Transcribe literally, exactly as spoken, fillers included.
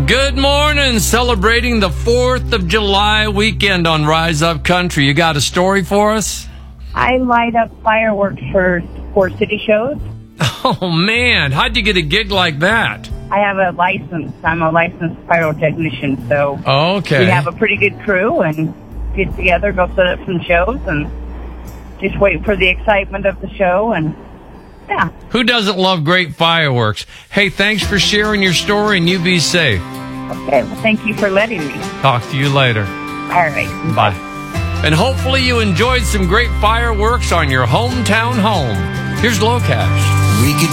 Good morning. Celebrating the fourth of July weekend on Rise Up Country. You got a story for us? I light up fireworks for, for city shows. Oh, man. How'd you get a gig like that? I have a license. I'm a licensed pyrotechnician, so Okay. we have a pretty good crew and get together, go set up some shows, and just wait for the excitement of the show, and yeah. Who doesn't love great fireworks? Hey, thanks for sharing your story, and you be safe. Okay, well, thank you for letting me. Talk to you later. All right. Bye. And hopefully you enjoyed some great fireworks on your hometown home. Here's Locash. We could